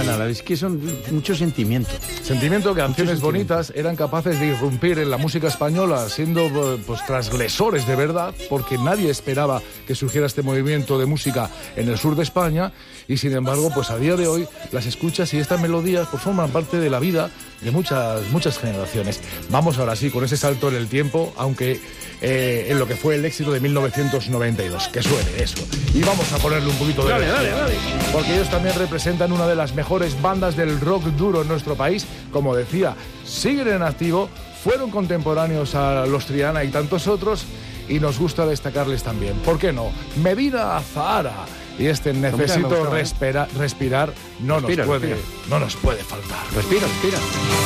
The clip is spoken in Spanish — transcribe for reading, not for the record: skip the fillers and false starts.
buena, es que son mucho sentimiento. Sentimiento, canciones bonitas, eran capaces de irrumpir en la música española siendo pues transgresores de verdad, porque nadie esperaba que surgiera este movimiento de música en el sur de España, y sin embargo, pues a día de hoy las escuchas y estas melodías pues forman parte de la vida de muchas generaciones. Vamos ahora sí con ese salto en el tiempo, aunque en lo que fue el éxito de 1992, que suene eso. Y vamos a ponerle un poquito de... Dale. Porque ellos también representan una de las mejores bandas del rock duro en nuestro país. Como decía, siguen en activo, fueron contemporáneos a los Triana y tantos otros, y nos gusta destacarles también. ¿Por qué no? Medina Azahara. Y este Necesito respirar no nos puede faltar. Respira.